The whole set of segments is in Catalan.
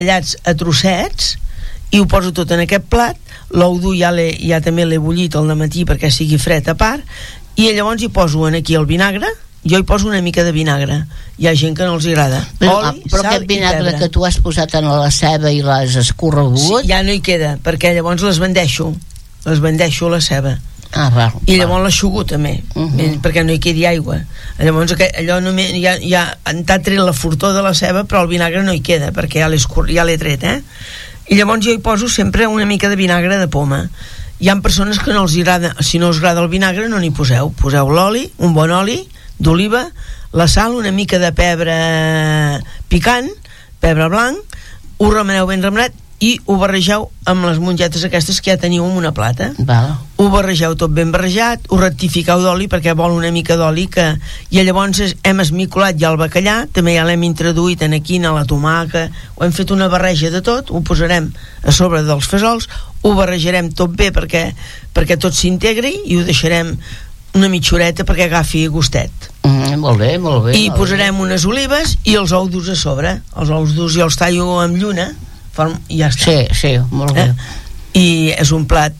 tallats a trossets i ho poso tot en aquest plat. L'ou dur ja també l'he bullit al dematí perquè sigui fred a part, i llavors hi poso aquí el vinagre. Jo hi poso una mica de vinagre. Hi ha gent que no els agrada. Oli, però sal aquest vinagre i pebre que tu has posat en la ceba i l'has escorregut, sí, ja no hi queda, perquè llavors les bandeixo a la ceba. I llavors l'aixugo també, perquè no hi quedi aigua. Llavors allò només ja t'ha tret la fortor de la ceba, però el vinagre no hi queda perquè ja l'he tret, I llavors jo hi poso sempre una mica de vinagre de poma. Hi ha persones que no els agrada, si no us agrada el vinagre no n'hi poseu l'oli, un bon oli d'oliva, la sal, una mica de pebre picant, pebre blanc, ho remeneu ben remenat i ho barregeu amb les mongetes aquestes que ja teniu en una plata. Ho barregeu tot ben barrejat, ho rectifiqueu d'oli perquè vol una mica d'oli i llavors hem esmicolat ja el bacallà, també ja l'hem introduït en aquí, a la tomaca, ho hem fet una barreja de tot, ho posarem a sobre dels fesols, ho barrejarem tot bé perquè tot s'integri i ho deixarem una mitja horeta perquè agafi gustet. Molt bé. I posarem unes olives i els ous durs a sobre. Els ous durs jo els tallo amb lluna i ja està. Sí, molt bé. I és un plat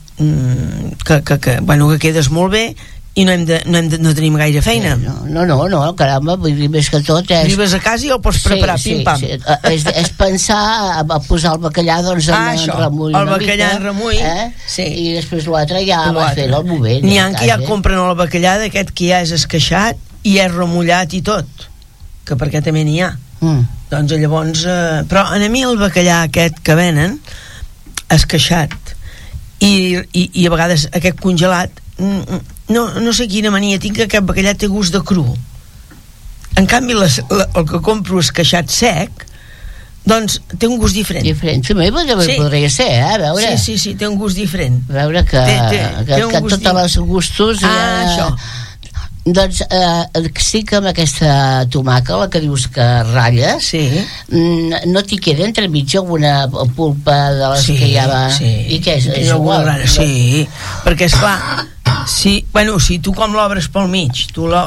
que quedes molt bé i no tenim gaire feina. No, caramba, vull dir, més que tot arribes a casa i el pots preparar, pim-pam. És pensar a posar el bacallà en remull el bacallà en remull, i després l'altre ja vas fent el moment. N'hi ha que ja compren el bacallà d'aquest que ja és esqueixat i és remullat i tot, que perquè també n'hi ha. Doncs llavors però a mi el bacallà aquest que venen esqueixat i a vegades aquest congelat, no sé quina mania tinc, que aquest bacallà té gust de cru. En canvi el que compro esqueixat sec, doncs té un gust diferent. Podria ser, a veure. Sí, té un gust diferent. A veure que tots els gustos això. Doncs sí que amb aquesta tomaca, la que dius que ratlles, no t'hi queda entremig alguna pulpa de les que ja va... I què és? Sí, perquè esclar, si tu com l'obres pel mig,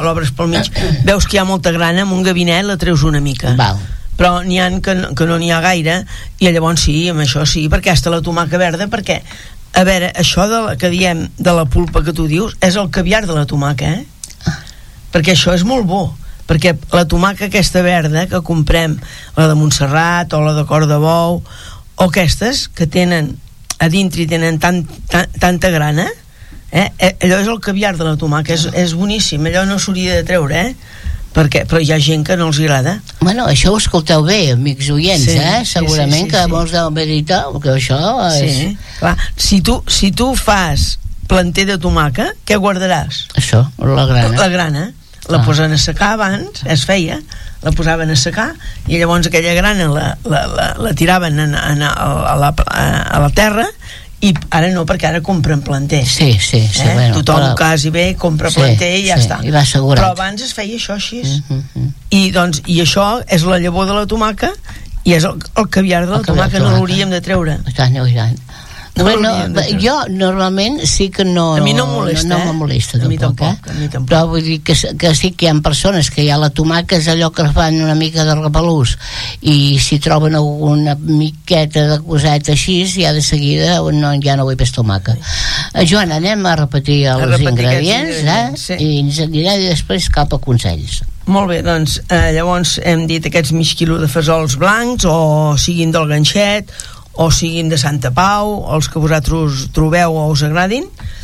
veus que hi ha molta grana, amb un gabinet la treus una mica. Però n'hi ha que no n'hi ha gaire, i llavors amb això perquè hasta la tomaca verda, perquè, a veure, això que diem de la pulpa que tu dius, és el caviar de la tomaca, perquè això és molt bo, perquè la tomaca aquesta verda que comprem, la de Montserrat o la de cor de bou, o aquestes que tenen a dintre i tenen tanta grana, allò és el caviar de la tomaca, és boníssim, allò no s'hauria de treure, però hi ha gent que no els agrada. Això ho escolteu bé, amics oients, segurament que molts deuen haver dit que això és... Clar, si tu fas planter de tomaca, què guardaràs? Això, la grana. La posen a secar abans, es feia, la posaven a secar i llavors aquella grana la tiraven a la terra, i ara no, perquè ara compren planter. Tothom quasi bé compra planter i ja està. Però abans es feia això així. I això és la llavor de la tomaca i és el caviar de la tomaca, no l'hauríem de treure. Jo normalment sí que no... A mi no em molesta, a mi tampoc. Però vull dir que sí que hi ha persones que ja la tomaca és allò que fan una mica de repelús, i si troben alguna miqueta de coseta així, ja de seguida ja no vull més tomaca. Joan, anem a repetir els ingredients, i ens anirà després cap a consells. Molt bé, doncs llavors hem dit aquests mig quilo de fesols blancs, o siguin del ganxet o siguin de Santa Pau, els que vosaltres trobeu o us agradin,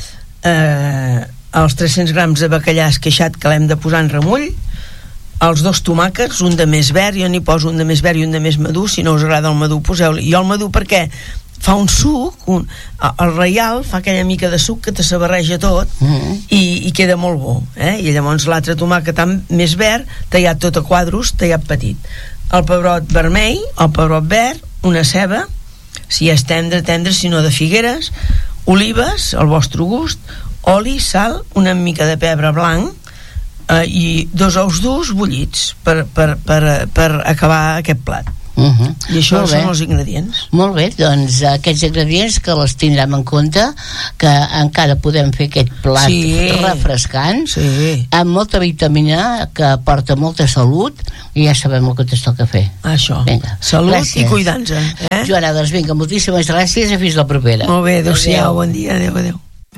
els 300 grams de bacallà esqueixat que l'hem de posar en remull, els 2 tomàquets, un de més verd, jo n'hi poso un de més verd i un de més madur, si no us agrada el madur poseu-li, jo el madur perquè fa un suc, el reial fa aquella mica de suc que te s'abarreja tot, i queda molt bo, i llavors l'altre tomàquet més verd, tallat tot a quadros, tallat petit, el pebrot vermell, el pebrot verd, una ceba, si és tendre, si no de figueres, olives, al vostre gust, oli, sal, una mica de pebre blanc, i 2 ous durs bullits per acabar aquest plat. I això són els ingredients. Molt bé, doncs aquests ingredients que els tindrem en compte, que encara podem fer aquest plat refrescant, amb molta vitamina, que aporta molta salut, i ja sabem el que ens toca fer. Això, salut i cuidar-nos. Joana, doncs vinga, moltíssimes gràcies i fins la propera. Molt bé, adéu-siau, bon dia, adéu.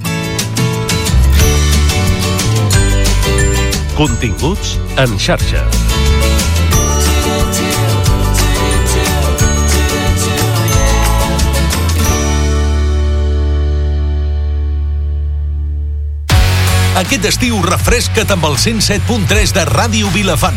Continguts en xarxa. Aquest estiu refresca't amb el 107.3 de Ràdio Vilafant.